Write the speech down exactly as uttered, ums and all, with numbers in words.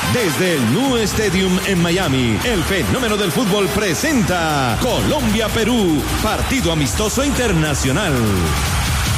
Desde el New Stadium en Miami, el fenómeno del fútbol presenta Colombia-Perú, partido amistoso internacional.